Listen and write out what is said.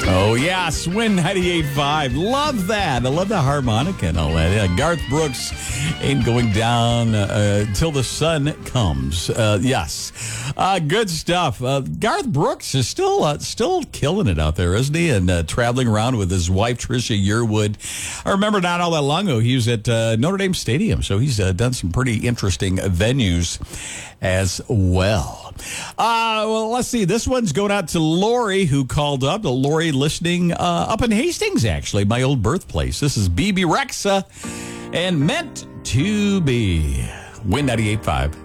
Oh, yes, Win 98.5. Love that. I love the harmonica and all that. Yeah, Garth Brooks ain't going down till the sun comes. Yes. Good stuff. Garth Brooks is still killing it out there, isn't he? And traveling around with his wife, Trisha Yearwood. I remember not all that long ago, he was at Notre Dame Stadium. So he's done some pretty interesting venues as well. Well, let's see. This one's going out to Lori, who called up. Lori listening up in Hastings, actually, my old birthplace. This is BB Rexa and Meant to Be. Win 98.5.